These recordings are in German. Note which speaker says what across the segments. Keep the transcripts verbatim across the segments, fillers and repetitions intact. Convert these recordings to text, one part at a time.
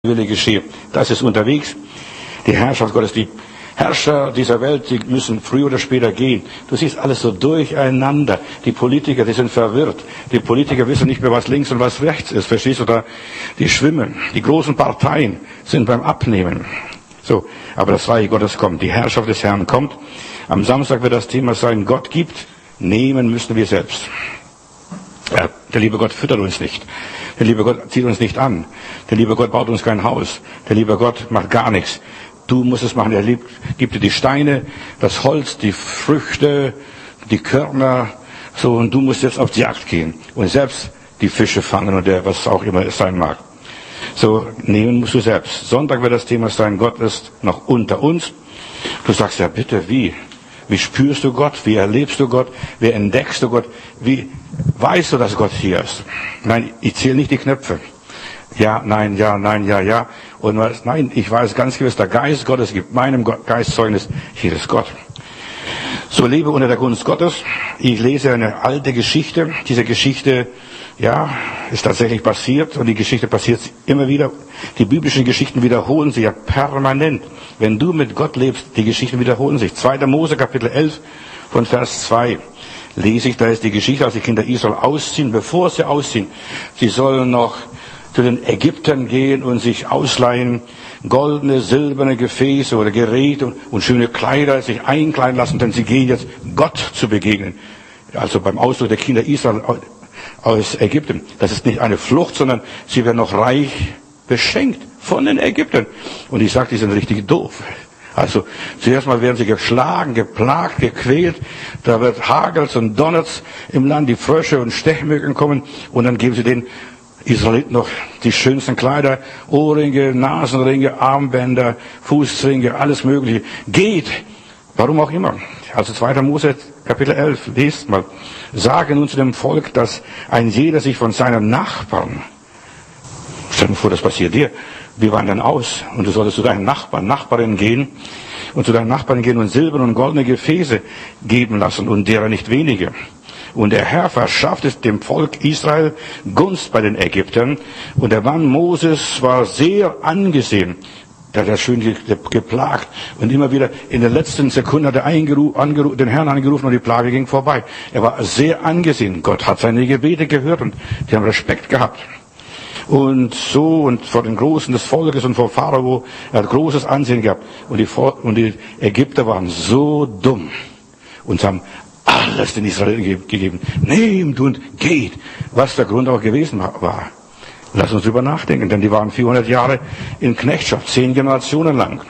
Speaker 1: Wille geschehe. Das ist unterwegs. Die Herrschaft Gottes, die Herrscher dieser Welt, die müssen früher oder später gehen. Du siehst alles so durcheinander. Die Politiker, die sind verwirrt. Die Politiker wissen nicht mehr, was links und was rechts ist. Verstehst du da? Die schwimmen. Die großen Parteien sind beim Abnehmen. So, aber das Reich Gottes kommt. Die Herrschaft des Herrn kommt. Am Samstag wird das Thema sein, Gott gibt, nehmen müssen wir selbst. Ja, der liebe Gott füttert uns nicht. Der liebe Gott zieht uns nicht an. Der liebe Gott baut uns kein Haus. Der liebe Gott macht gar nichts. Du musst es machen. Er liebt, gibt dir die Steine, das Holz, die Früchte, die Körner. So, und du musst jetzt auf die Jagd gehen und selbst die Fische fangen oder was auch immer es sein mag. So, nehmen musst du selbst. Sonntag wird das Thema sein, Gott ist noch unter uns. Du sagst ja bitte, wie? Wie spürst du Gott? Wie erlebst du Gott? Wie entdeckst du Gott? Wie weißt du, dass Gott hier ist? Nein, ich zähle nicht die Knöpfe. Ja, nein, ja, nein, ja, ja. Und was, nein, ich weiß ganz gewiss, der Geist Gottes gibt meinem Geist Zeugnis, hier ist Gott. So, lebe unter der Gunst Gottes. Ich lese eine alte Geschichte. Diese Geschichte, ja, ist tatsächlich passiert und die Geschichte passiert immer wieder. Die biblischen Geschichten wiederholen sich ja permanent. Wenn du mit Gott lebst, die Geschichten wiederholen sich. zweiter Mose Kapitel elf von Vers zwei lese ich, da ist die Geschichte, als die Kinder Israel ausziehen, bevor sie ausziehen. Sie sollen noch zu den Ägyptern gehen und sich ausleihen, goldene, silberne Gefäße oder Geräte und, und schöne Kleider sich einkleiden lassen, denn sie gehen jetzt Gott zu begegnen. Also beim Auszug der Kinder Israel aus Ägypten. Das ist nicht eine Flucht, sondern sie werden noch reich beschenkt von den Ägyptern. Und ich sage, die sind richtig doof. Also zuerst mal werden sie geschlagen, geplagt, gequält. Da wird Hagels und Donnerts im Land, die Frösche und Stechmücken kommen. Und dann geben sie den Israeliten noch die schönsten Kleider, Ohrringe, Nasenringe, Armbänder, Fußringe, alles Mögliche. Geht, warum auch immer. Also zweiter Mose Kapitel elf, lest mal. Sage nun zu dem Volk, dass ein jeder sich von seinem Nachbarn, stell dir vor, das passiert dir, wir wandern aus und du solltest zu deinen Nachbarn, Nachbarinnen gehen und zu deinen Nachbarn gehen und silberne und goldene Gefäße geben lassen und derer nicht wenige. Und der Herr verschafft es dem Volk Israel Gunst bei den Ägyptern und der Mann Moses war sehr angesehen. Der hat ja schön geplagt und immer wieder in der letzten Sekunde hat er angeru- den Herrn angerufen und die Plage ging vorbei. Er war sehr angesehen. Gott hat seine Gebete gehört und die haben Respekt gehabt. Und so und vor den Großen des Volkes und vor Pharao, er hat großes Ansehen gehabt. Und die, und die Ägypter waren so dumm und haben alles den Israeliten gegeben. Nehmt und geht, was der Grund auch gewesen war. Lass uns drüber nachdenken, denn die waren vierhundert Jahre in Knechtschaft, zehn Generationen lang.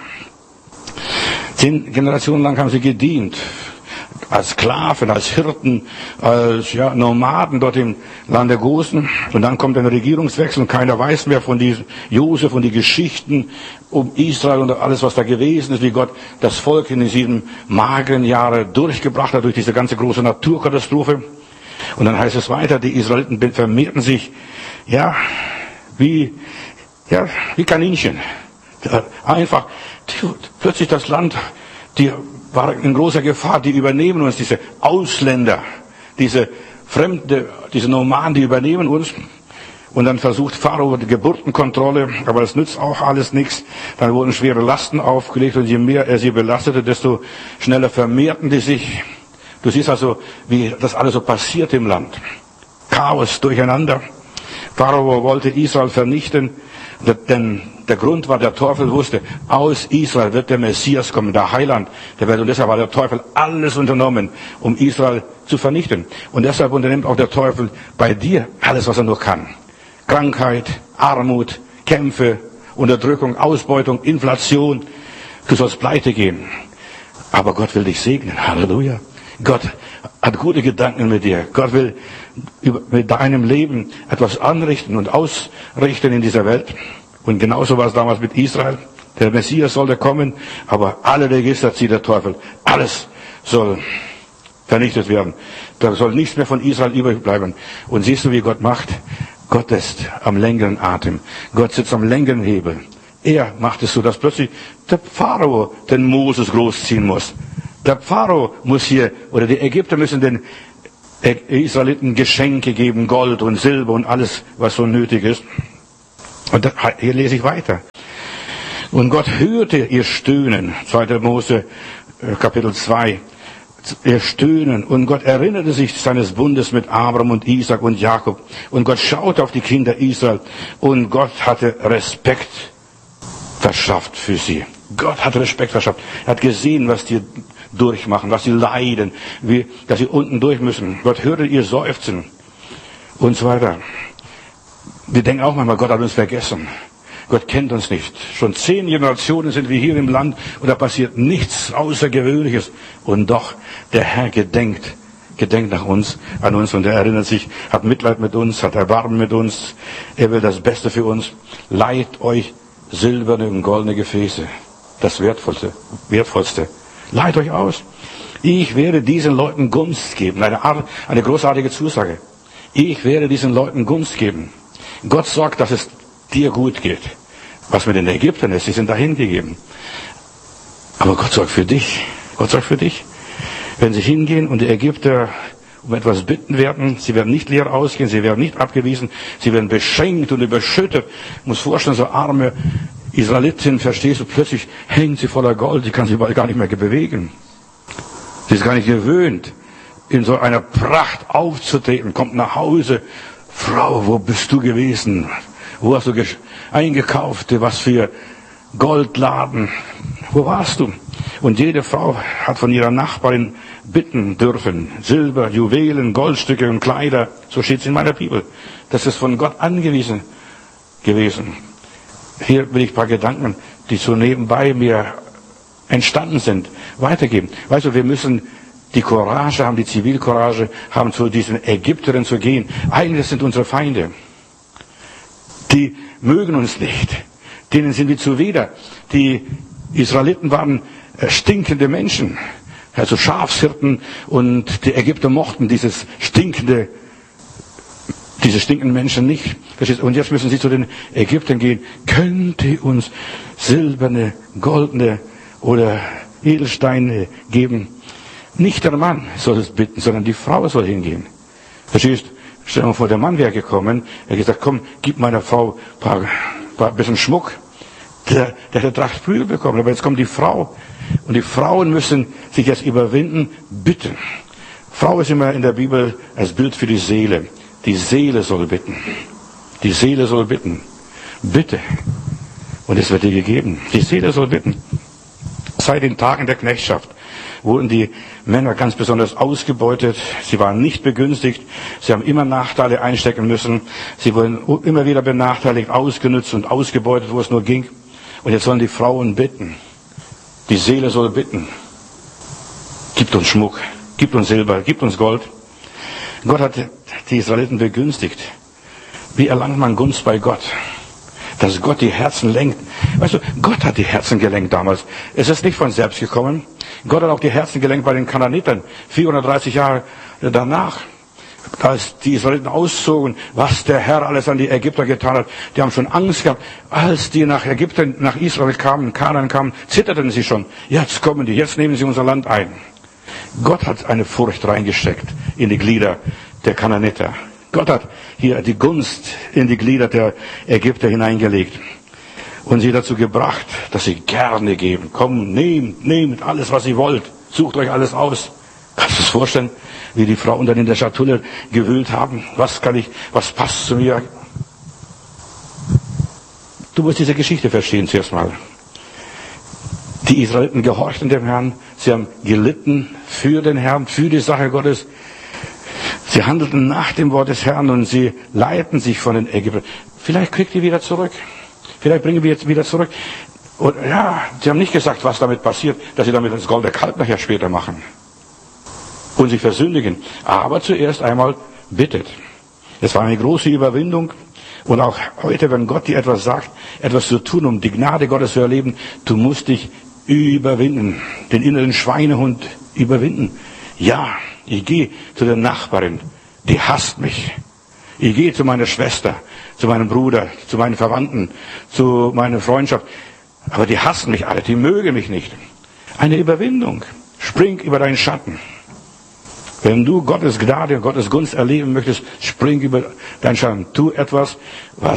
Speaker 1: Zehn Generationen lang haben sie gedient, als Sklaven, als Hirten, als ja, Nomaden dort im Lande Gosen. Und dann kommt ein Regierungswechsel und keiner weiß mehr von diesem Josef und die Geschichten um Israel und alles, was da gewesen ist, wie Gott das Volk in diesen mageren Jahren durchgebracht hat durch diese ganze große Naturkatastrophe. Und dann heißt es weiter, die Israeliten vermehrten sich, ja, wie, ja, wie Kaninchen. Einfach, die, plötzlich das Land, die war in großer Gefahr, die übernehmen uns, diese Ausländer, diese Fremde, diese Nomaden, die übernehmen uns. Und dann versucht Pharao die Geburtenkontrolle, aber das nützt auch alles nichts. Dann wurden schwere Lasten aufgelegt und je mehr er sie belastete, desto schneller vermehrten die sich. Du siehst also, wie das alles so passiert im Land. Chaos, Durcheinander. Pharao wollte Israel vernichten, denn der Grund war, der Teufel wusste, aus Israel wird der Messias kommen, der Heiland der Welt. Und deshalb hat der Teufel alles unternommen, um Israel zu vernichten. Und deshalb unternimmt auch der Teufel bei dir alles, was er nur kann. Krankheit, Armut, Kämpfe, Unterdrückung, Ausbeutung, Inflation. Du sollst pleite gehen. Aber Gott will dich segnen. Halleluja. Gott hat gute Gedanken mit dir. Gott will mit deinem Leben etwas anrichten und ausrichten in dieser Welt. Und genauso war es damals mit Israel. Der Messias sollte kommen, aber alle Register zieht der Teufel. Alles soll vernichtet werden. Da soll nichts mehr von Israel übrig bleiben. Und siehst du, wie Gott macht? Gott ist am längeren Atem. Gott sitzt am längeren Hebel. Er macht es so, dass plötzlich der Pharao den Moses großziehen muss. Der Pharao muss hier, oder die Ägypter müssen den Israeliten Geschenke geben, Gold und Silber und alles, was so nötig ist. Und das, hier lese ich weiter. Und Gott hörte ihr Stöhnen, zweiter Mose Kapitel zwei, ihr Stöhnen. Und Gott erinnerte sich seines Bundes mit Abraham und Isaac und Jakob. Und Gott schaute auf die Kinder Israel. Und Gott hatte Respekt verschafft für sie. Gott hat Respekt verschafft. Er hat gesehen, was die durchmachen, was sie leiden, wie, dass sie unten durch müssen. Gott hörte ihr Seufzen und so weiter. Wir denken auch manchmal, Gott hat uns vergessen. Gott kennt uns nicht. Schon zehn Generationen sind wir hier im Land und da passiert nichts Außergewöhnliches. Und doch, der Herr gedenkt, gedenkt nach uns, an uns und er erinnert sich, hat Mitleid mit uns, hat Erbarmen mit uns. Er will das Beste für uns. Leiht euch silberne und goldene Gefäße. Das Wertvollste, Wertvollste. Leiht euch aus. Ich werde diesen Leuten Gunst geben. Eine, Art, eine großartige Zusage. Ich werde diesen Leuten Gunst geben. Gott sorgt, dass es dir gut geht. Was mit den Ägyptern ist, sie sind dahin gegeben. Aber Gott sorgt für dich. Gott sorgt für dich. Wenn sie hingehen und die Ägypter um etwas bitten werden, sie werden nicht leer ausgehen, sie werden nicht abgewiesen, sie werden beschenkt und überschüttet. Ich muss vorstellen, so arme Israelitin, verstehst du, plötzlich hängt sie voller Gold, die kann sich bald gar nicht mehr bewegen. Sie ist gar nicht gewöhnt, in so einer Pracht aufzutreten, kommt nach Hause. Frau, wo bist du gewesen? Wo hast du eingekauft? Was für Goldladen? Wo warst du? Und jede Frau hat von ihrer Nachbarin bitten dürfen. Silber, Juwelen, Goldstücke und Kleider. So steht es in meiner Bibel. Das ist von Gott angewiesen gewesen. Hier will ich ein paar Gedanken, die so nebenbei mir entstanden sind, weitergeben. Weißt du, wir müssen die Courage haben, die Zivilcourage haben, zu diesen Ägyptern zu gehen. Eigentlich sind unsere Feinde. Die mögen uns nicht. Denen sind wir zuwider. Die Israeliten waren stinkende Menschen. Also Schafshirten, und die Ägypter mochten dieses stinkende, diese stinkenden Menschen nicht. Und jetzt müssen sie zu den Ägyptern gehen. Könnt ihr uns silberne, goldene oder Edelsteine geben? Nicht der Mann soll es bitten, sondern die Frau soll hingehen. Verstehst? Stell dir mal vor, der Mann wäre gekommen, er hat gesagt, komm, gib meiner Frau ein paar, paar bisschen Schmuck. Der, der hätte Tracht Prügel bekommen, aber jetzt kommt die Frau. Und die Frauen müssen sich jetzt überwinden, bitten. Frau ist immer in der Bibel als Bild für die Seele. Die Seele soll bitten. Die Seele soll bitten. Bitte. Und es wird dir gegeben. Die Seele soll bitten. Seit den Tagen der Knechtschaft wurden die Männer ganz besonders ausgebeutet. Sie waren nicht begünstigt. Sie haben immer Nachteile einstecken müssen. Sie wurden immer wieder benachteiligt, ausgenutzt und ausgebeutet, wo es nur ging. Und jetzt sollen die Frauen bitten. Die Seele soll bitten. Gibt uns Schmuck, gibt uns Silber, gibt uns Gold. Gott hat die Israeliten begünstigt. Wie erlangt man Gunst bei Gott? Dass Gott die Herzen lenkt. Weißt du, Gott hat die Herzen gelenkt damals. Es ist nicht von selbst gekommen. Gott hat auch die Herzen gelenkt bei den Kanaanitern. vierhundertdreißig Jahre danach, als die Israeliten auszogen, was der Herr alles an die Ägypter getan hat. Die haben schon Angst gehabt. Als die nach Ägypten, nach Israel kamen, Kanaan kamen, zitterten sie schon. Jetzt kommen die, jetzt nehmen sie unser Land ein. Gott hat eine Furcht reingesteckt in die Glieder der Kanaaniter. Gott hat hier die Gunst in die Glieder der Ägypter hineingelegt und sie dazu gebracht, dass sie gerne geben. Komm, nehmt, nehmt alles, was ihr wollt. Sucht euch alles aus. Kannst du es vorstellen, wie die Frauen dann in der Schatulle gewühlt haben? Was kann ich, was passt zu mir? Du musst diese Geschichte verstehen zuerst mal. Die Israeliten gehorchten dem Herrn. Sie haben gelitten für den Herrn, für die Sache Gottes. Sie handelten nach dem Wort des Herrn und sie leiten sich von den Ägyptern. Vielleicht kriegt ihr wieder zurück. Vielleicht bringen wir jetzt wieder zurück. Und ja, sie haben nicht gesagt, was damit passiert, dass sie damit das goldene Kalb nachher später machen. Und sich versündigen. Aber zuerst einmal bittet. Es war eine große Überwindung. Und auch heute, wenn Gott dir etwas sagt, etwas zu tun, um die Gnade Gottes zu erleben, du musst dich überwinden. Den inneren Schweinehund überwinden. Ja, ich gehe zu der Nachbarin, die hasst mich. Ich gehe zu meiner Schwester, zu meinem Bruder, zu meinen Verwandten, zu meiner Freundschaft. Aber die hassen mich alle, die mögen mich nicht. Eine Überwindung. Spring über deinen Schatten. Wenn du Gottes Gnade und Gottes Gunst erleben möchtest, spring über deinen Schatten. Tu etwas, was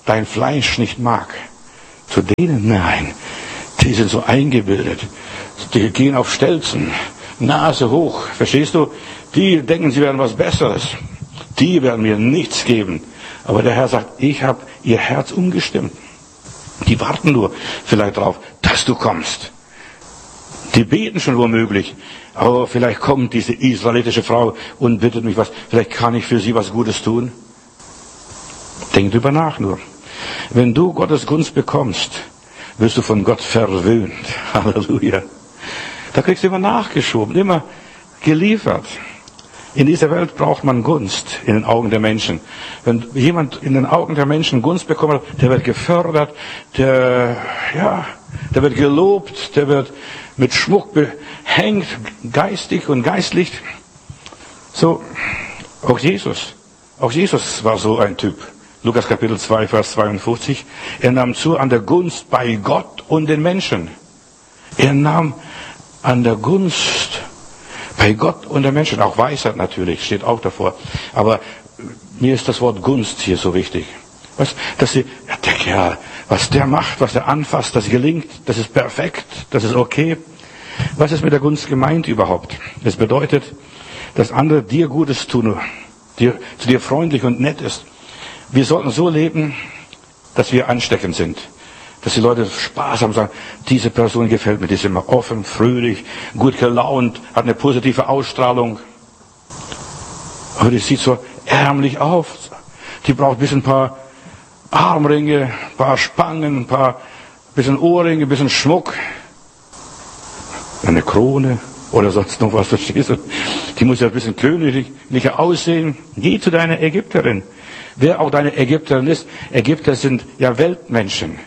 Speaker 1: dein Fleisch nicht mag. Zu denen, nein, die sind so eingebildet. Die gehen auf Stelzen, Nase hoch, verstehst du? Die denken, sie werden was Besseres. Die werden mir nichts geben. Aber der Herr sagt, ich habe ihr Herz umgestimmt. Die warten nur vielleicht drauf, dass du kommst. Die beten schon womöglich. Aber vielleicht kommt diese israelitische Frau und bittet mich was. Vielleicht kann ich für sie was Gutes tun. Denk drüber nach nur. Wenn du Gottes Gunst bekommst, wirst du von Gott verwöhnt. Halleluja. Da kriegst du immer nachgeschoben, immer geliefert. In dieser Welt braucht man Gunst in den Augen der Menschen. Wenn jemand in den Augen der Menschen Gunst bekommt, der wird gefördert, der, ja, der wird gelobt, der wird mit Schmuck behängt, geistig und geistlich. So, auch Jesus. Auch Jesus war so ein Typ. Lukas Kapitel zwei, Vers zweiundfünfzig. Er nahm zu an der Gunst bei Gott und den Menschen. Er nahm an der Gunst bei Gott und den Menschen. Auch Weisheit natürlich, steht auch davor. Aber mir ist das Wort Gunst hier so wichtig. Was, dass sie, ja, der Kerl, was der macht, was er anfasst, das gelingt, das ist perfekt, das ist okay. Was ist mit der Gunst gemeint überhaupt? Es bedeutet, dass andere dir Gutes tun, dir, zu dir freundlich und nett ist. Wir sollten so leben, dass wir ansteckend sind. Dass die Leute Spaß haben und sagen, diese Person gefällt mir, die ist immer offen, fröhlich, gut gelaunt, hat eine positive Ausstrahlung. Aber die sieht so ärmlich auf. Die braucht ein bisschen ein paar Armringe, ein paar Spangen, ein paar bisschen Ohrringe, ein bisschen Schmuck. Eine Krone oder sonst noch was, verstehst du? Die muss ja ein bisschen königlicher aussehen. Geh zu deiner Ägypterin. Wer auch deine Ägypterin ist, Ägypter sind ja Weltmenschen.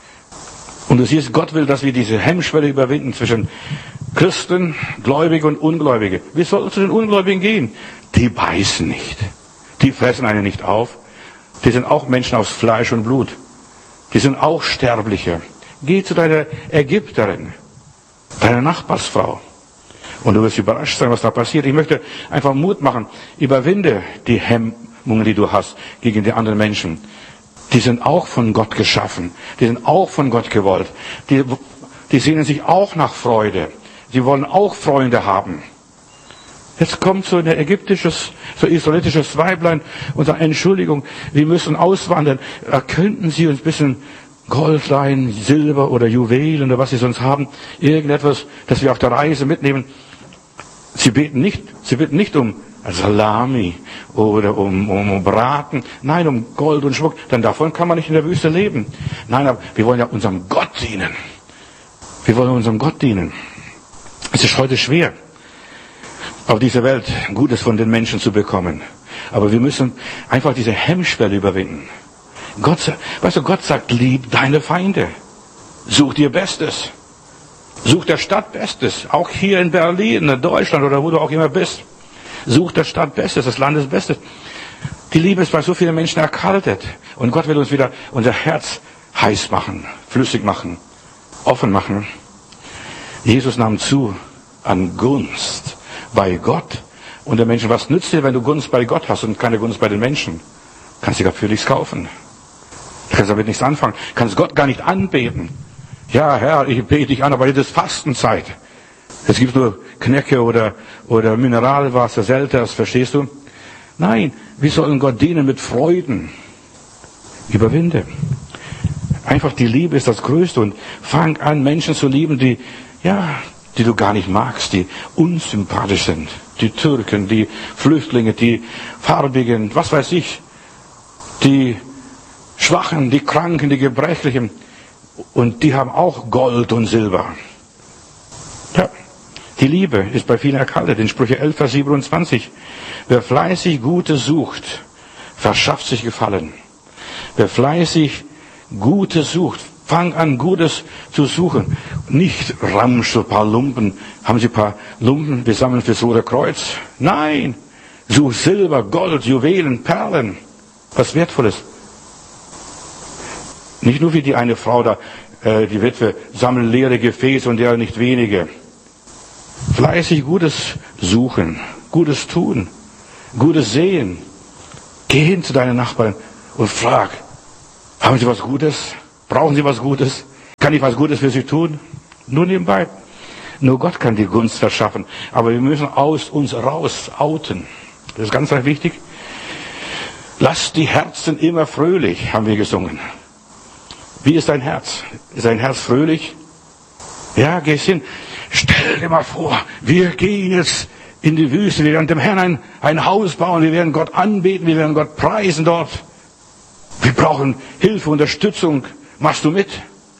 Speaker 1: Und du siehst, Gott will, dass wir diese Hemmschwelle überwinden zwischen Christen, Gläubige und Ungläubige. Wir sollten zu den Ungläubigen gehen. Die beißen nicht. Die fressen einen nicht auf. Die sind auch Menschen aus Fleisch und Blut. Die sind auch Sterbliche. Geh zu deiner Ägypterin, deiner Nachbarsfrau. Und du wirst überrascht sein, was da passiert. Ich möchte einfach Mut machen. Überwinde die Hemmungen, die du hast gegen die anderen Menschen. Die sind auch von Gott geschaffen. Die sind auch von Gott gewollt. Die, die sehnen sich auch nach Freude. Sie wollen auch Freunde haben. Jetzt kommt so ein ägyptisches, so israelitisches Weiblein und sagt, Entschuldigung, wir müssen auswandern. Da könnten Sie uns ein bisschen Gold leihen, Silber oder Juwelen oder was Sie sonst haben. Irgendetwas, das wir auf der Reise mitnehmen. Sie beten nicht, Sie bitten nicht um Salami oder um, um, um Braten. Nein, um Gold und Schmuck. Denn davon kann man nicht in der Wüste leben. Nein, aber wir wollen ja unserem Gott dienen. Wir wollen unserem Gott dienen. Es ist heute schwer, auf dieser Welt Gutes von den Menschen zu bekommen. Aber wir müssen einfach diese Hemmschwelle überwinden. Gott, weißt du, Gott sagt, lieb deine Feinde. Such dir Bestes. Such der Stadt Bestes. Auch hier in Berlin, in Deutschland oder wo du auch immer bist. Such der Stadt Bestes, des Landes Bestes. Die Liebe ist bei so vielen Menschen erkaltet. Und Gott will uns wieder unser Herz heiß machen, flüssig machen, offen machen. Jesus nahm zu an Gunst bei Gott und den Menschen. Was nützt dir, wenn du Gunst bei Gott hast und keine Gunst bei den Menschen? Kannst dir dafür nichts kaufen. Du kannst damit nichts anfangen. Du kannst Gott gar nicht anbeten. Ja, Herr, ich bete dich an, aber jetzt ist Fastenzeit. Es gibt nur Knecke oder, oder Mineralwasser, Selters, verstehst du? Nein, wir sollen Gott dienen mit Freuden. Überwinde. Einfach die Liebe ist das Größte und fang an, Menschen zu lieben, die, ja, die du gar nicht magst, die unsympathisch sind. Die Türken, die Flüchtlinge, die Farbigen, was weiß ich, die Schwachen, die Kranken, die Gebrechlichen. Und die haben auch Gold und Silber. Ja, die Liebe ist bei vielen erkaltet. In Sprüche elf, Vers siebenundzwanzig. Wer fleißig Gutes sucht, verschafft sich Gefallen. Wer fleißig Gutes sucht, fang an, Gutes zu suchen. Nicht Ramsch, so ein paar Lumpen. Haben Sie ein paar Lumpen, wir sammeln fürs Rote Kreuz? Nein! Such Silber, Gold, Juwelen, Perlen. Was Wertvolles. Nicht nur wie die eine Frau da, äh, die Witwe, sammeln leere Gefäße und ja nicht wenige. Fleißig Gutes suchen, Gutes tun, Gutes sehen. Geh hin zu deinen Nachbarn und frag, Haben Sie was Gutes? Brauchen Sie was Gutes? Kann ich was Gutes für Sie tun? Nur nebenbei. Nur Gott kann die Gunst verschaffen. Aber wir müssen aus uns raus outen. Das ist ganz, ganz wichtig. Lasst die Herzen immer fröhlich, haben wir gesungen. Wie ist dein Herz? Ist dein Herz fröhlich? Ja, geh hin. Stell dir mal vor, wir gehen jetzt in die Wüste, wir werden dem Herrn ein, ein Haus bauen, wir werden Gott anbeten, wir werden Gott preisen dort. Wir brauchen Hilfe, Unterstützung. Machst du mit?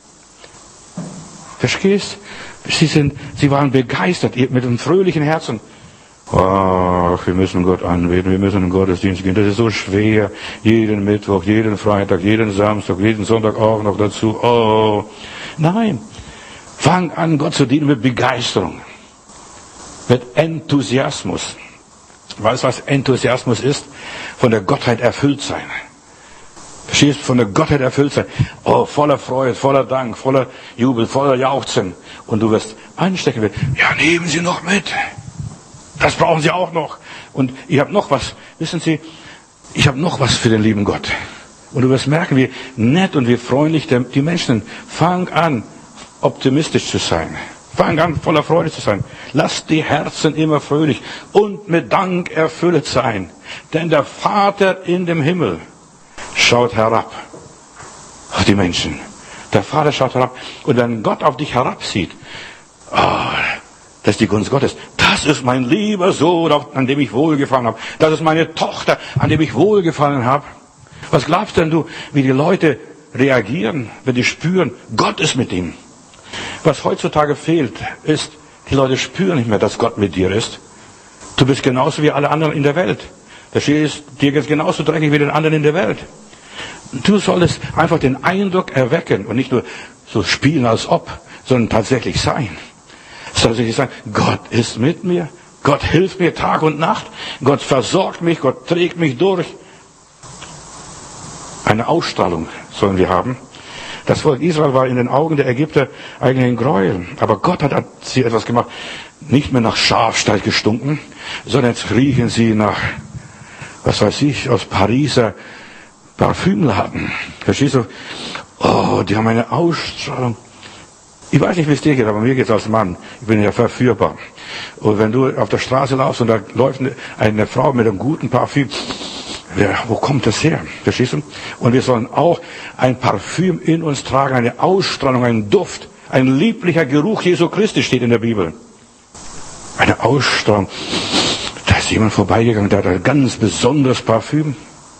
Speaker 1: Verstehst? Sie sind, sie waren begeistert mit einem fröhlichen Herzen. Ach, wir müssen Gott anbeten, wir müssen in den Gottesdienst gehen. Das ist so schwer. Jeden Mittwoch, jeden Freitag, jeden Samstag, jeden Sonntag auch noch dazu. Oh, nein. Fang an, Gott zu dienen mit Begeisterung. Mit Enthusiasmus. Weißt du, was Enthusiasmus ist? Von der Gottheit erfüllt sein. Verstehst du? Von der Gottheit erfüllt sein. Oh, voller Freude, voller Dank, voller Jubel, voller Jauchzen. Und du wirst anstecken werden. Ja, nehmen Sie noch mit. Das brauchen Sie auch noch. Und ich habe noch was. Wissen Sie, ich habe noch was für den lieben Gott. Und du wirst merken, wie nett und wie freundlich die Menschen sind. Fang an, optimistisch zu sein. Fang an, voller Freude zu sein. Lass die Herzen immer fröhlich und mit Dank erfüllt sein. Denn der Vater in dem Himmel schaut herab auf die Menschen. Der Vater schaut herab. Und wenn Gott auf dich herabsieht, oh, das ist die Gunst Gottes. Das ist mein lieber Sohn, an dem ich wohlgefallen habe. Das ist meine Tochter, an dem ich wohlgefallen habe. Was glaubst denn du, wie die Leute reagieren, wenn die spüren, Gott ist mit ihm? Was heutzutage fehlt, ist, die Leute spüren nicht mehr, dass Gott mit dir ist. Du bist genauso wie alle anderen in der Welt. Das ist dir jetzt genauso dreckig wie den anderen in der Welt. Du solltest einfach den Eindruck erwecken und nicht nur so spielen als ob, sondern tatsächlich sein. Tatsächlich sagen, Gott ist mit mir, Gott hilft mir Tag und Nacht, Gott versorgt mich, Gott trägt mich durch. Eine Ausstrahlung sollen wir haben. Das Volk Israel war in den Augen der Ägypter eigentlich ein Gräuel. Aber Gott hat, hat sie etwas gemacht. Nicht mehr nach Schafstall gestunken, sondern jetzt riechen sie nach, was weiß ich, aus Pariser Parfümladen. Verstehst du? Oh, die haben eine Ausstrahlung. Ich weiß nicht, wie es dir geht, aber mir geht es als Mann. Ich bin ja verführbar. Und wenn du auf der Straße laufst und da läuft eine, eine Frau mit einem guten Parfüm, ja, wo kommt das her? Verstehst du? Und wir sollen auch ein Parfüm in uns tragen, eine Ausstrahlung, einen Duft, ein lieblicher Geruch Jesu Christi steht in der Bibel. Eine Ausstrahlung. Da ist jemand vorbeigegangen, der hat ein ganz besonderes Parfüm.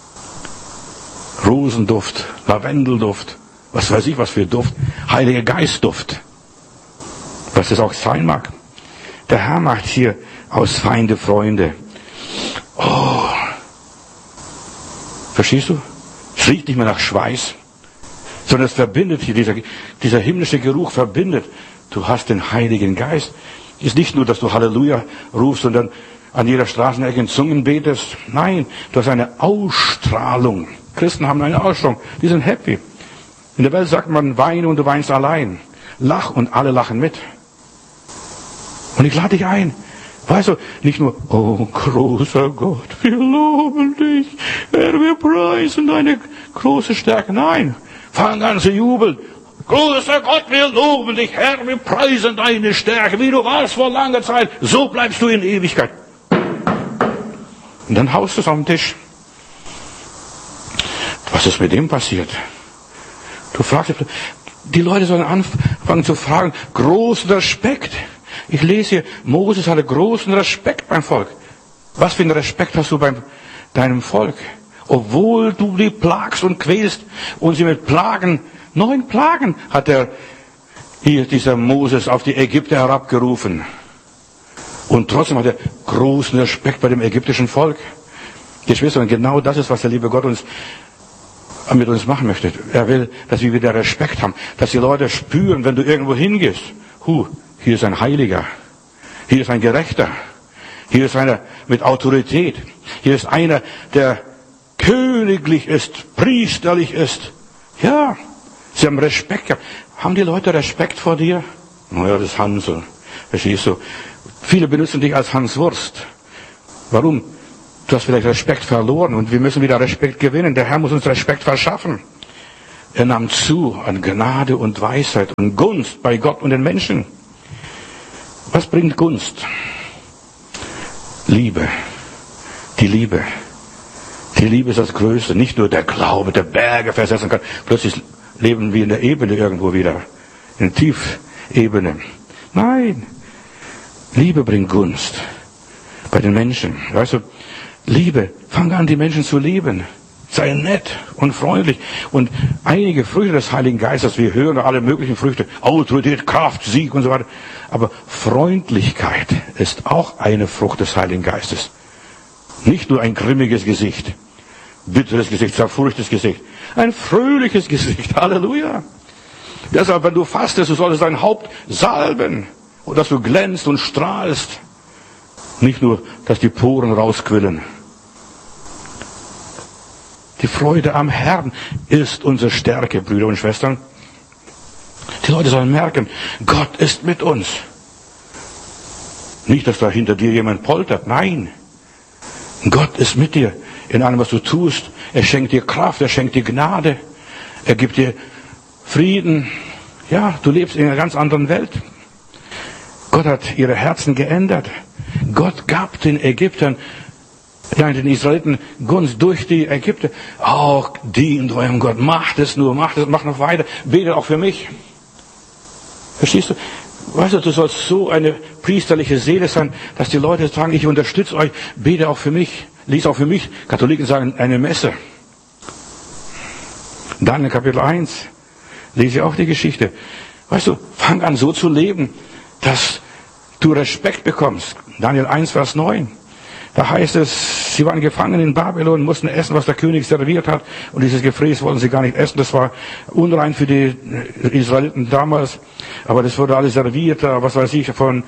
Speaker 1: Rosenduft, Lavendelduft, was weiß ich was für Duft, Heiliger Geistduft. Was das auch sein mag. Der Herr macht hier aus Feinde Freunde. Oh. Verstehst du? Es riecht nicht mehr nach Schweiß, sondern es verbindet hier, dieser, dieser himmlische Geruch verbindet. Du hast den Heiligen Geist. Ist nicht nur, dass du Halleluja rufst und dann an jeder Straßenecke in Zungen betest. Nein, du hast eine Ausstrahlung. Christen haben eine Ausstrahlung. Die sind happy. In der Welt sagt man, weine und du weinst allein. Lach und alle lachen mit. Und ich lade dich ein. Weißt du, nicht nur, oh großer Gott, wir loben dich, Herr, wir preisen deine große Stärke. Nein, fang an zu jubeln. Großer Gott, wir loben dich, Herr, wir preisen deine Stärke. Wie du warst vor langer Zeit, so bleibst du in Ewigkeit. Und dann haust du es auf den Tisch. Was ist mit dem passiert? Du fragst, die Leute sollen anfangen zu fragen, großen Respekt. Ich lese hier, Moses hatte großen Respekt beim Volk. Was für einen Respekt hast du bei deinem Volk? Obwohl du die plagst und quälst und sie mit Plagen, neun Plagen hat er hier, dieser Moses, auf die Ägypter herabgerufen. Und trotzdem hat er großen Respekt bei dem ägyptischen Volk. Geschwister, und genau das ist, was der liebe Gott uns mit uns machen möchte. Er will, dass wir wieder Respekt haben, dass die Leute spüren, wenn du irgendwo hingehst, hu, hier ist ein Heiliger, hier ist ein Gerechter, hier ist einer mit Autorität, hier ist einer, der königlich ist, priesterlich ist. Ja, sie haben Respekt gehabt. Haben die Leute Respekt vor dir? Naja, das ist Hansel. Verstehst du? Viele benutzen dich als Hans Wurst. Warum? Du hast vielleicht Respekt verloren und wir müssen wieder Respekt gewinnen. Der Herr muss uns Respekt verschaffen. Er nahm zu an Gnade und Weisheit und Gunst bei Gott und den Menschen. Was bringt Gunst? Liebe. Die Liebe. Die Liebe ist das Größte. Nicht nur der Glaube, der Berge versetzen kann. Plötzlich leben wir in der Ebene irgendwo wieder. In der Tiefebene. Nein. Liebe bringt Gunst. Bei den Menschen. Weißt du, Liebe. Fang an, die Menschen zu lieben. Sei nett und freundlich. Und einige Früchte des Heiligen Geistes, wir hören alle möglichen Früchte, Autorität, Kraft, Sieg und so weiter. Aber Freundlichkeit ist auch eine Frucht des Heiligen Geistes. Nicht nur ein grimmiges Gesicht, bitteres Gesicht, zerfurchtes Gesicht. Ein fröhliches Gesicht. Halleluja. Deshalb, wenn du fastest, du solltest dein Haupt salben. Und dass du glänzt und strahlst. Nicht nur, dass die Poren rausquillen. Die Freude am Herrn ist unsere Stärke, Brüder und Schwestern. Die Leute sollen merken, Gott ist mit uns. Nicht, dass da hinter dir jemand poltert. Nein. Gott ist mit dir in allem, was du tust. Er schenkt dir Kraft, er schenkt dir Gnade. Er gibt dir Frieden. Ja, du lebst in einer ganz anderen Welt. Gott hat ihre Herzen geändert. Gott gab den Ägyptern, ja, den Israeliten Gunst durch die Ägypter. Auch dient eurem Gott. Macht es nur, macht es, macht noch weiter. Betet auch für mich. Verstehst du? Weißt du, du sollst so eine priesterliche Seele sein, dass die Leute sagen, ich unterstütze euch, bete auch für mich, lies auch für mich. Katholiken sagen, eine Messe. Dann in Kapitel eins lese ich auch die Geschichte. Weißt du, fang an so zu leben, dass du Respekt bekommst. Daniel eins, Vers neun. Da heißt es, sie waren gefangen in Babylon, mussten essen, was der König serviert hat. Und dieses Gefräß wollten sie gar nicht essen. Das war unrein für die Israeliten damals. Aber das wurde alles serviert, was weiß ich, von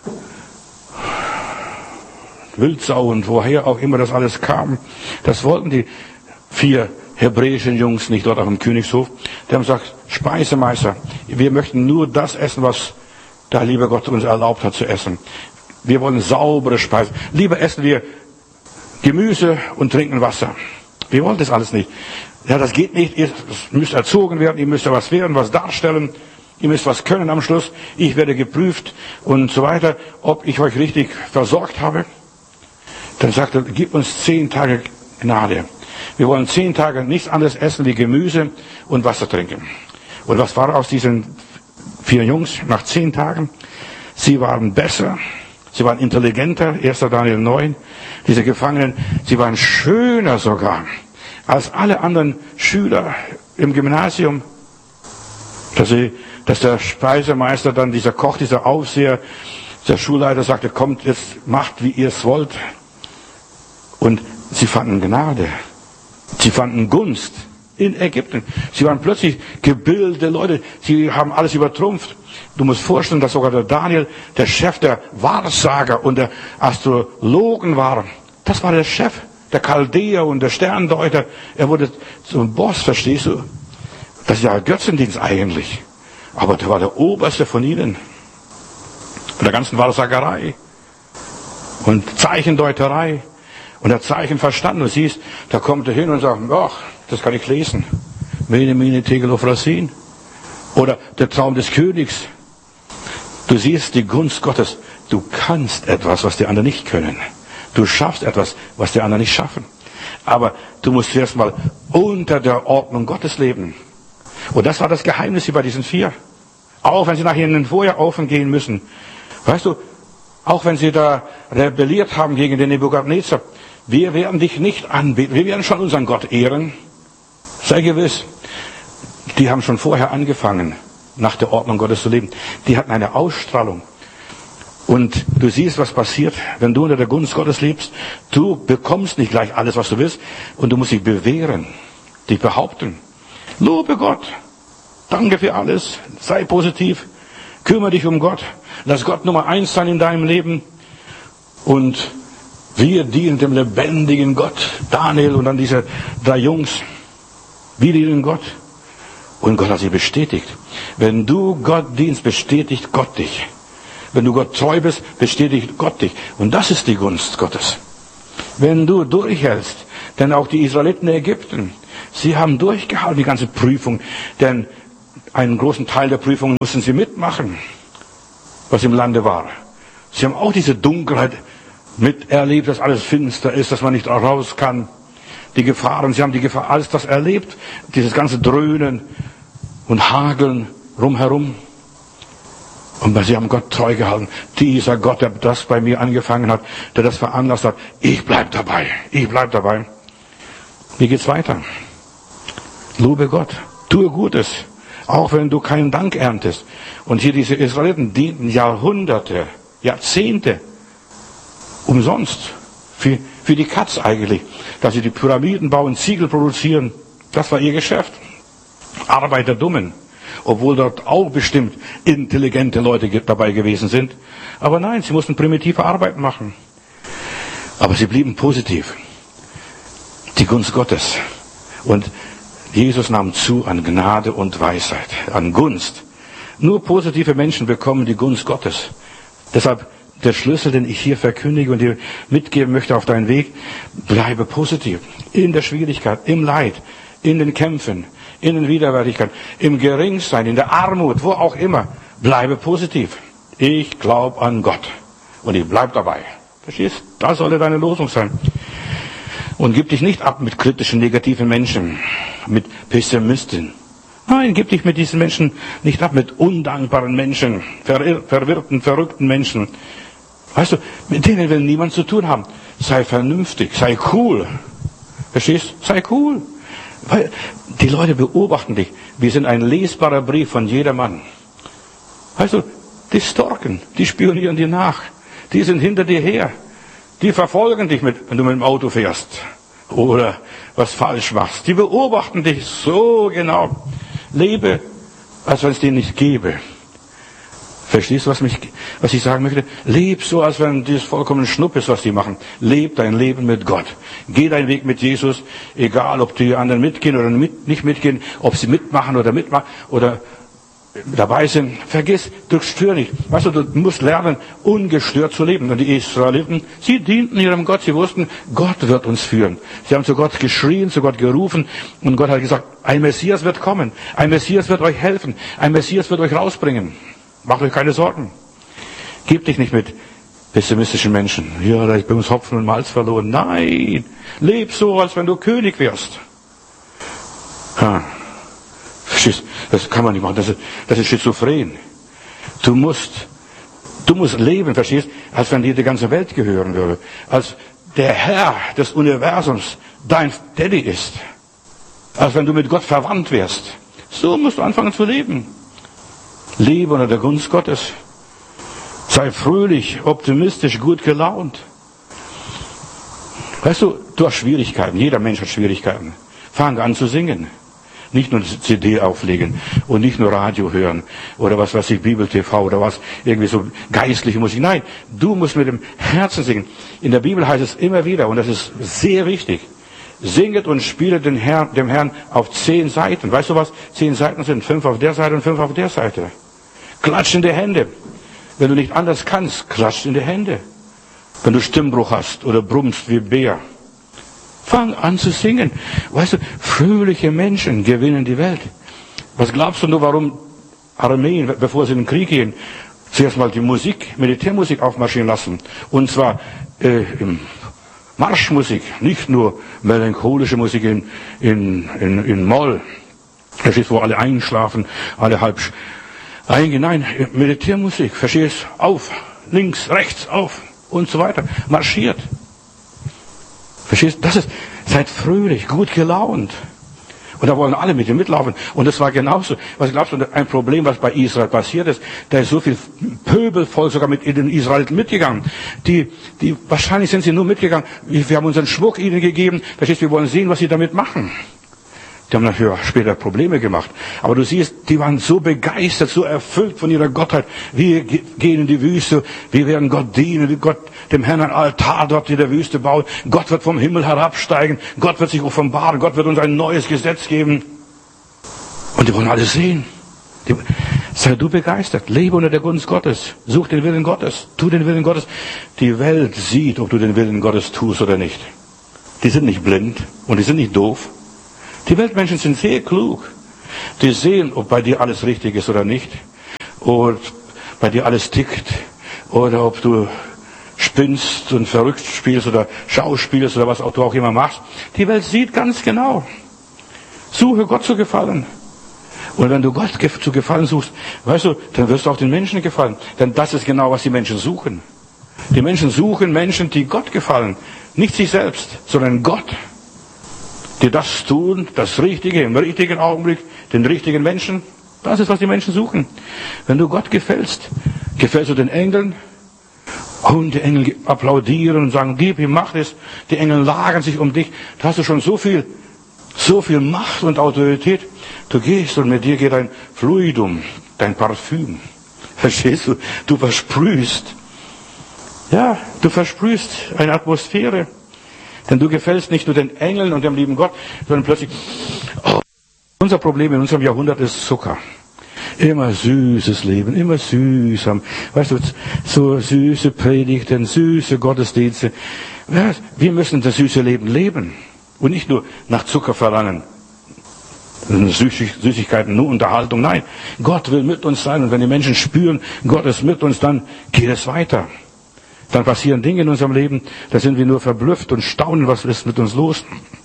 Speaker 1: Wildsau und woher auch immer das alles kam. Das wollten die vier hebräischen Jungs nicht dort auf dem Königshof. Die haben gesagt, Speisemeister, wir möchten nur das essen, was der liebe Gott uns erlaubt hat zu essen. Wir wollen saubere Speisen. Lieber essen wir Gemüse und trinken Wasser. Wir wollen das alles nicht. Ja, das geht nicht. Ihr müsst erzogen werden, ihr müsst ja was werden, was darstellen. Ihr müsst was können am Schluss. Ich werde geprüft und so weiter, ob ich euch richtig versorgt habe. Dann sagt er, gib uns zehn Tage Gnade. Wir wollen zehn Tage nichts anderes essen wie Gemüse und Wasser trinken. Und was war aus diesen vier Jungs nach zehn Tagen? Sie waren besser. Sie waren intelligenter, erster Daniel neun, diese Gefangenen, sie waren schöner sogar als alle anderen Schüler im Gymnasium, dass, sie, dass der Speisemeister, dann dieser Koch, dieser Aufseher, der Schulleiter sagte, kommt, jetzt macht, wie ihr es wollt. Und sie fanden Gnade, sie fanden Gunst in Ägypten. Sie waren plötzlich gebildete Leute, sie haben alles übertrumpft. Du musst vorstellen, dass sogar der Daniel, der Chef der Wahrsager und der Astrologen war. Das war der Chef, der Chaldäer und der Sterndeuter. Er wurde zum Boss, verstehst du? Das ist ja Götzendienst eigentlich. Aber der war der Oberste von ihnen. Von der ganzen Wahrsagerei. Und Zeichendeuterei. Und der Zeichen verstanden. Du siehst, da kommt er hin und sagt, ach, das kann ich lesen. Mene, mene, tegelophrasin. Oder der Traum des Königs. Du siehst die Gunst Gottes. Du kannst etwas, was die anderen nicht können. Du schaffst etwas, was die anderen nicht schaffen. Aber du musst zuerst mal unter der Ordnung Gottes leben. Und das war das Geheimnis hier bei diesen vier. Auch wenn sie nachher in den Feuerofen gehen müssen. Weißt du, auch wenn sie da rebelliert haben gegen den Nebukadnezar. Wir werden dich nicht anbeten. Wir werden schon unseren Gott ehren. Sei gewiss. Die haben schon vorher angefangen, nach der Ordnung Gottes zu leben. Die hatten eine Ausstrahlung. Und du siehst, was passiert, wenn du unter der Gunst Gottes lebst. Du bekommst nicht gleich alles, was du willst. Und du musst dich bewähren, dich behaupten. Lobe Gott. Danke für alles. Sei positiv. Kümmere dich um Gott. Lass Gott Nummer eins sein in deinem Leben. Und wir dienen dem lebendigen Gott. Daniel und dann diese drei Jungs. Wir dienen Gott. Und Gott hat sie bestätigt. Wenn du Gott dienst, bestätigt Gott dich. Wenn du Gott treu bist, bestätigt Gott dich. Und das ist die Gunst Gottes. Wenn du durchhältst, denn auch die Israeliten in Ägypten, Sie haben durchgehalten, die ganze Prüfung. Denn einen großen Teil der Prüfung mussten sie mitmachen, was im Lande war. Sie haben auch diese Dunkelheit miterlebt, dass alles finster ist, dass man nicht raus kann. Die Gefahren, sie haben die Gefahr, alles das erlebt. Dieses ganze Dröhnen und Hageln rumherum. Und sie haben Gott treu gehalten. Dieser Gott, der das bei mir angefangen hat, der das veranlasst hat, ich bleib dabei, ich bleib dabei. Wie geht's weiter? Lobe Gott, tue Gutes, auch wenn du keinen Dank erntest. Und hier diese Israeliten dienten Jahrhunderte, Jahrzehnte umsonst, für, für die Katz eigentlich, dass sie die Pyramiden bauen, Ziegel produzieren. Das war ihr Geschäft. Arbeit der Dummen. Obwohl dort auch bestimmt intelligente Leute dabei gewesen sind. Aber nein, sie mussten primitive Arbeit machen. Aber sie blieben positiv. Die Gunst Gottes. Und Jesus nahm zu an Gnade und Weisheit, an Gunst. Nur positive Menschen bekommen die Gunst Gottes. Deshalb der Schlüssel, den ich hier verkündige und dir mitgeben möchte auf deinen Weg, bleibe positiv. In der Schwierigkeit, im Leid, in den Kämpfen, in den Widerwärtigkeiten, im Geringsein, in der Armut, wo auch immer. Bleibe positiv. Ich glaube an Gott. Und ich bleib dabei. Verstehst? Das solle deine Losung sein. Und gib dich nicht ab mit kritischen, negativen Menschen, mit Pessimisten. Nein, gib dich mit diesen Menschen nicht ab, mit undankbaren Menschen, verirr- verwirrten, verrückten Menschen. Weißt du, mit denen will niemand zu tun haben. Sei vernünftig, sei cool. Verstehst? Sei cool. Weil die Leute beobachten dich. Wir sind ein lesbarer Brief von jedermann. Weißt du, die stalken, die spionieren dir nach. Die sind hinter dir her. Die verfolgen dich, mit, wenn du mit dem Auto fährst. Oder was falsch machst. Die beobachten dich so genau. Lebe, als wenn es dir nicht gäbe. Verstehst du, was, mich, was ich sagen möchte? Leb so, als wenn das vollkommen Schnupp ist, was die machen. Leb dein Leben mit Gott. Geh deinen Weg mit Jesus, egal ob die anderen mitgehen oder mit, nicht mitgehen, ob sie mitmachen oder mitmachen oder dabei sind. Vergiss, du stör nicht. Weißt du, du musst lernen, ungestört zu leben. Und die Israeliten, sie dienten ihrem Gott, sie wussten, Gott wird uns führen. Sie haben zu Gott geschrien, zu Gott gerufen und Gott hat gesagt, ein Messias wird kommen, ein Messias wird euch helfen, ein Messias wird euch rausbringen. Macht euch keine Sorgen. Gebt dich nicht mit pessimistischen Menschen. Ja, da ist bei uns Hopfen und Malz verloren. Nein, leb so, als wenn du König wärst. Ha. Das kann man nicht machen. Das ist, das ist schizophren. Du musst, du musst leben, verstehst? Als wenn dir die ganze Welt gehören würde. Als der Herr des Universums dein Daddy ist. Als wenn du mit Gott verwandt wärst. So musst du anfangen zu leben. Lebe unter der Gunst Gottes. Sei fröhlich, optimistisch, gut gelaunt. Weißt du, du hast Schwierigkeiten. Jeder Mensch hat Schwierigkeiten. Fang an zu singen. Nicht nur C D auflegen und nicht nur Radio hören oder was weiß ich, Bibel-T V oder was, irgendwie so geistliche Musik. Nein, du musst mit dem Herzen singen. In der Bibel heißt es immer wieder, und das ist sehr wichtig, singet und spielet den Herrn, dem Herrn auf zehn Seiten. Weißt du was? Zehn Seiten sind fünf auf der Seite und fünf auf der Seite. Klatsch in die Hände. Wenn du nicht anders kannst, klatsch in die Hände. Wenn du Stimmbruch hast oder brummst wie Bär. Fang an zu singen. Weißt du, fröhliche Menschen gewinnen die Welt. Was glaubst du nur, warum Armeen, bevor sie in den Krieg gehen, zuerst mal die Musik, Militärmusik aufmarschieren lassen? Und zwar äh, im Marschmusik, nicht nur melancholische Musik in, in, in, in Moll. Das ist, wo alle einschlafen, alle halb eingehen. Nein, Militärmusik, verstehst? Auf, links, rechts, auf und so weiter. Marschiert. Verstehst? Das ist, seid fröhlich, gut gelaunt. Und da wollen alle mit dir mitlaufen. Und das war genauso. Was glaubst du, ein Problem, was bei Israel passiert ist? Da ist so viel Pöbelvolk sogar mit in den Israeliten mitgegangen. Die, die, wahrscheinlich sind sie nur mitgegangen. Wir haben unseren Schmuck ihnen gegeben. Verstehst? Wir wollen sehen, was sie damit machen. Die haben dafür später Probleme gemacht. Aber du siehst, die waren so begeistert, so erfüllt von ihrer Gottheit. Wir gehen in die Wüste, wir werden Gott dienen, wir Gott, dem Herrn ein Altar dort in der Wüste bauen. Gott wird vom Himmel herabsteigen, Gott wird sich offenbaren, Gott wird uns ein neues Gesetz geben. Und die wollen alles sehen. Die, sei du begeistert, lebe unter der Gunst Gottes, such den Willen Gottes, tu den Willen Gottes. Die Welt sieht, ob du den Willen Gottes tust oder nicht. Die sind nicht blind und die sind nicht doof. Die Weltmenschen sind sehr klug. Die sehen, ob bei dir alles richtig ist oder nicht. Oder bei dir alles tickt. Oder ob du spinnst und verrückt spielst oder schauspielst oder was auch du auch immer machst. Die Welt sieht ganz genau. Suche Gott zu gefallen. Und wenn du Gott zu gefallen suchst, weißt du, dann wirst du auch den Menschen gefallen. Denn das ist genau, was die Menschen suchen. Die Menschen suchen Menschen, die Gott gefallen. Nicht sich selbst, sondern Gott. Die das tun, das Richtige, im richtigen Augenblick, den richtigen Menschen. Das ist, was die Menschen suchen. Wenn du Gott gefällst, gefällst du den Engeln. Und die Engel applaudieren und sagen, gib ihm Macht es. Die Engel lagern sich um dich. Da hast du schon so viel, so viel Macht und Autorität. Du gehst und mit dir geht ein Fluidum, dein Parfüm. Verstehst du? Du versprühst. Ja, du versprühst eine Atmosphäre. Denn du gefällst nicht nur den Engeln und dem lieben Gott, sondern plötzlich, oh, unser Problem in unserem Jahrhundert ist Zucker. Immer süßes Leben, immer süß haben. Weißt du, so süße Predigten, süße Gottesdienste. Wir müssen das süße Leben leben und nicht nur nach Zucker verlangen. Süßigkeiten, nur Unterhaltung. Nein, Gott will mit uns sein und wenn die Menschen spüren, Gott ist mit uns, dann geht es weiter. Dann passieren Dinge in unserem Leben, da sind wir nur verblüfft und staunen, was ist mit uns los.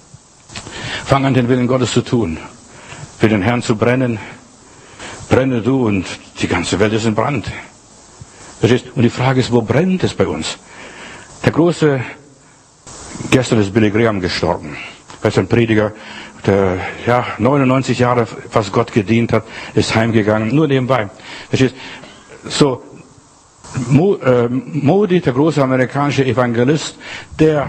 Speaker 1: Fang an, den Willen Gottes zu tun, für den Herrn zu brennen. Brenne du und die ganze Welt ist in Brand. Verstehst? Und die Frage ist, wo brennt es bei uns? Der große, gestern ist Billy Graham gestorben. Weißt du, ein Prediger, der ja neunundneunzig Jahre fast Gott gedient hat, ist heimgegangen, nur nebenbei. Verstehst? So, Mo, äh, Modi, der große amerikanische Evangelist, der,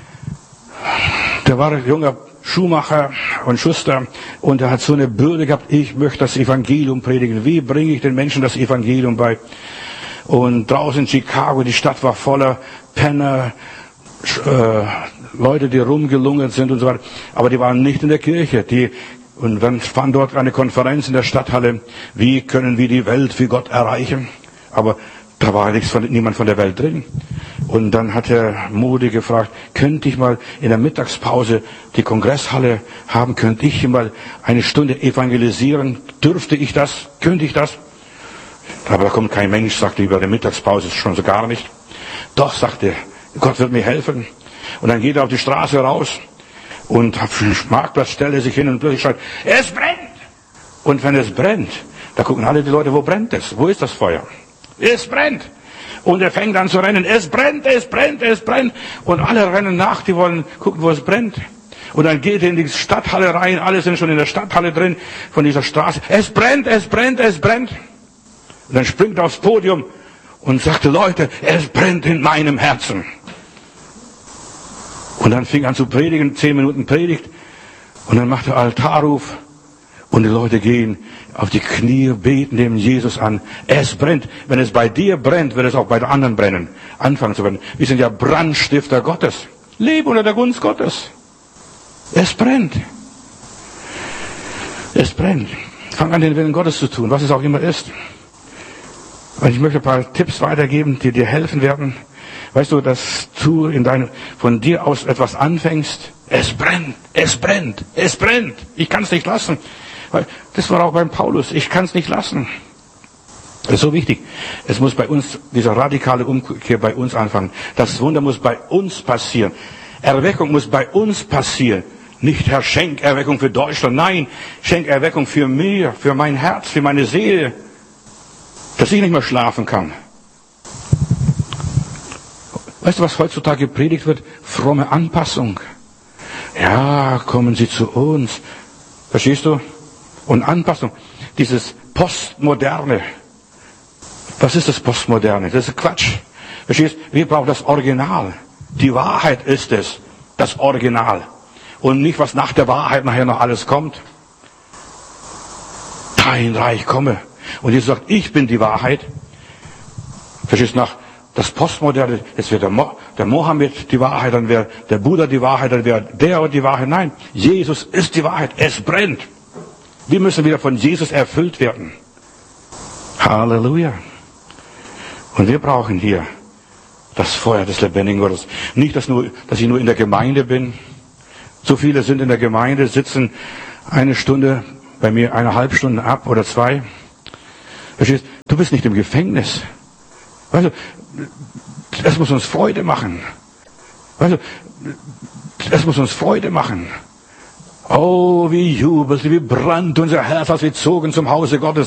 Speaker 1: der war ein junger Schuhmacher und Schuster und er hat so eine Bürde gehabt, ich möchte das Evangelium predigen. Wie bringe ich den Menschen das Evangelium bei? Und draußen in Chicago, die Stadt war voller Penner, äh, Leute, die rumgelungert sind und so weiter. Aber die waren nicht in der Kirche. Die, und dann fand dort eine Konferenz in der Stadthalle. Wie können wir die Welt für Gott erreichen? Aber da war nichts von, niemand von der Welt drin. Und dann hat der Modi gefragt, könnte ich mal in der Mittagspause die Kongresshalle haben? Könnte ich mal eine Stunde evangelisieren? Dürfte ich das? Könnte ich das? Aber da kommt kein Mensch, sagte über der Mittagspause schon so gar nicht. Doch, sagte, Gott wird mir helfen. Und dann geht er auf die Straße raus und auf den Marktplatz stellt er sich hin und plötzlich schreit, es brennt! Und wenn es brennt, da gucken alle die Leute, wo brennt es? Wo ist das Feuer? Es brennt! Und er fängt an zu rennen, es brennt, es brennt, es brennt. Und alle rennen nach, die wollen gucken, wo es brennt. Und dann geht er in die Stadthalle rein, alle sind schon in der Stadthalle drin, von dieser Straße. Es brennt, es brennt, es brennt. Und dann springt er aufs Podium und sagte, Leute, es brennt in meinem Herzen. Und dann fing er an zu predigen, zehn Minuten Predigt. Und dann macht er Altarruf. Und die Leute gehen auf die Knie, beten dem Jesus an. Es brennt. Wenn es bei dir brennt, wird es auch bei den anderen brennen. Anfangen zu brennen. Wir sind ja Brandstifter Gottes. Lebe unter der Gunst Gottes. Es brennt. Es brennt. Fang an, den Willen Gottes zu tun, was es auch immer ist. Und ich möchte ein paar Tipps weitergeben, die dir helfen werden. Weißt du, dass du in deinem, von dir aus etwas anfängst. Es brennt, es brennt, es brennt. Ich kann es nicht lassen. Das war auch beim Paulus. Ich kann es nicht lassen. Das ist so wichtig. Es muss bei uns, diese radikale Umkehr bei uns anfangen. Das Wunder muss bei uns passieren. Erweckung muss bei uns passieren. Nicht, Herr, schenk Erweckung für Deutschland. Nein, schenk Erweckung für mich, für mein Herz, für meine Seele. Dass ich nicht mehr schlafen kann. Weißt du, was heutzutage gepredigt wird? Fromme Anpassung. Ja, kommen Sie zu uns. Verstehst du? Und Anpassung. Dieses Postmoderne. Was ist das Postmoderne? Das ist Quatsch. Verstehst du? Wir brauchen das Original. Die Wahrheit ist es. Das Original. Und nicht, was nach der Wahrheit nachher noch alles kommt. Dein Reich komme. Und Jesus sagt, ich bin die Wahrheit. Verstehst du? Nach das Postmoderne, jetzt wird der, Mo, der Mohammed die Wahrheit, dann wäre der Buddha die Wahrheit, dann wäre der die Wahrheit. Nein, Jesus ist die Wahrheit. Es brennt. Wir müssen wieder von Jesus erfüllt werden. Halleluja. Und wir brauchen hier das Feuer des lebendigen Gottes. Nicht, dass, nur, dass ich nur in der Gemeinde bin, So viele sind in der Gemeinde, sitzen eine Stunde, bei mir eine halbe Stunde ab oder zwei. Verstehst? Du bist nicht im Gefängnis. Weißt du, das muss uns Freude machen. Weißt du, das muss uns Freude machen. Oh, wie jubelt, wie brannt unser Herz, als wir zogen zum Hause Gottes.